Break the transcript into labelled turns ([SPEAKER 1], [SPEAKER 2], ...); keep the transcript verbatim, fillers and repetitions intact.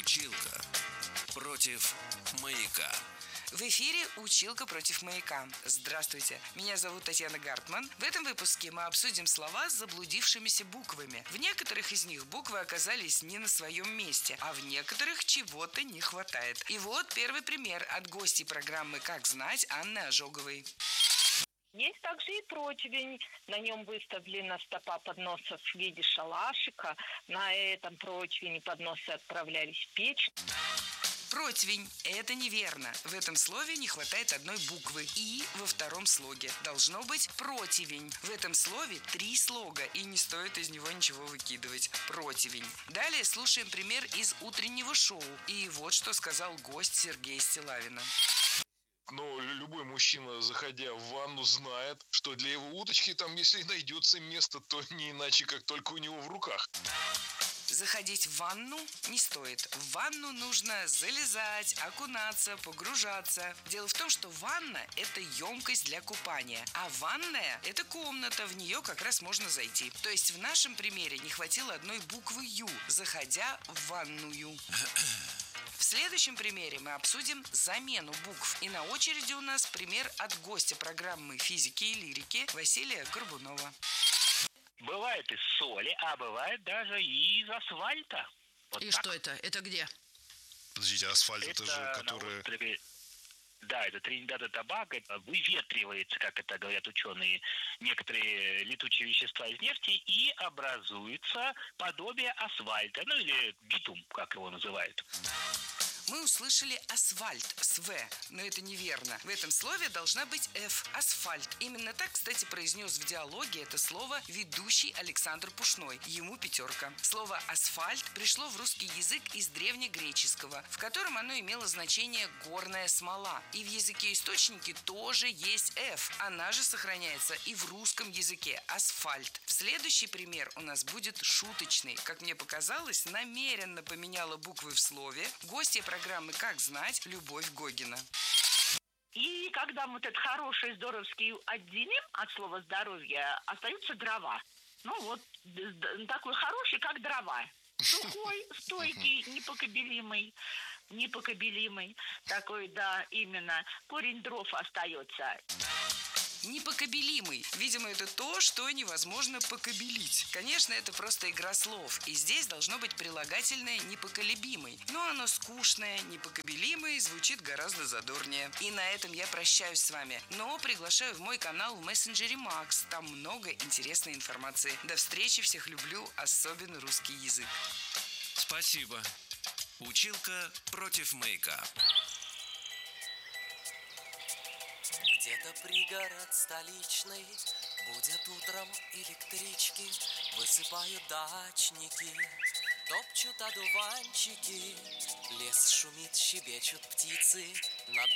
[SPEAKER 1] Училка против маяка.
[SPEAKER 2] В эфире «Училка против маяка». Здравствуйте, меня зовут Татьяна Гартман. В этом выпуске мы обсудим слова с заблудившимися буквами. В некоторых из них буквы оказались не на своем месте, а в некоторых чего-то не хватает. И вот первый пример от гостей программы «Как знать» Анны Ожоговой.
[SPEAKER 3] Есть также и противень. На нем выставлена стопа подноса в виде шалашика. На этом противне подносы отправлялись в печь.
[SPEAKER 2] Противень – это неверно. В этом слове не хватает одной буквы «и» во втором слоге. Должно быть противень. В этом слове три слога, и не стоит из него ничего выкидывать. Противень. Далее слушаем пример из утреннего шоу. И вот что сказал гость Сергея Стилавина.
[SPEAKER 4] Но любой мужчина, заходя в ванну, знает, что для его уточки там, если найдется место, то не иначе, как только у него в руках.
[SPEAKER 2] Заходить в ванну не стоит. В ванну нужно залезать, окунаться, погружаться. Дело в том, что ванна – это емкость для купания, а ванная – это комната, в нее как раз можно зайти. То есть в нашем примере не хватило одной буквы «ю», заходя в ванную. В следующем примере мы обсудим замену букв. И на очереди у нас пример от гостя программы физики и лирики Василия Горбунова.
[SPEAKER 5] Бывает из соли, а бывает даже и из асфальта. Вот
[SPEAKER 6] и
[SPEAKER 5] так.
[SPEAKER 6] что это? Это где?
[SPEAKER 4] Подождите, асфальт это,
[SPEAKER 5] Это
[SPEAKER 4] же,
[SPEAKER 5] на
[SPEAKER 4] который...
[SPEAKER 5] острове... Да, это Тринидад и Тобаго. Выветривается, как это говорят ученые, некоторые летучие вещества из нефти, и образуется подобие асфальта, ну или битум, как его называют.
[SPEAKER 2] Мы услышали асфальт с «в», но это неверно. В этом слове должна быть «ф» – асфальт. Именно так, кстати, произнес в диалоге это слово ведущий Александр Пушной. Ему пятерка. Слово «асфальт» пришло в русский язык из древнегреческого, в котором оно имело значение «горная смола». И в языке-источнике тоже есть «ф». Она же сохраняется и в русском языке – асфальт. В следующий пример у нас будет шуточный. Как мне показалось, намеренно поменяла буквы в слове гостья программы «Как знать» Любовь Гогина.
[SPEAKER 3] И когда мы вот этот хороший, здоровский отделим от слова «здоровье», остаются дрова. Ну вот, такой хороший, как дрова. Сухой, стойкий, непоколебимый. Непоколебимый. Такой, да, именно. Корень дров остается.
[SPEAKER 2] Непокобелимый. Видимо, это то, что невозможно покобелить. Конечно, это просто игра слов. И здесь должно быть прилагательное «непоколебимый». Но оно скучное, непокобелимый звучит гораздо задорнее. И на этом я прощаюсь с вами. Но приглашаю в мой канал в мессенджере Макс. Там много интересной информации. До встречи, всех люблю, особенно русский язык.
[SPEAKER 1] Спасибо. Училка против маяка.
[SPEAKER 7] Где-то пригород столичный, будят утром электрички, высыпают дачники, топчут одуванчики, лес шумит, щебечут птицы, над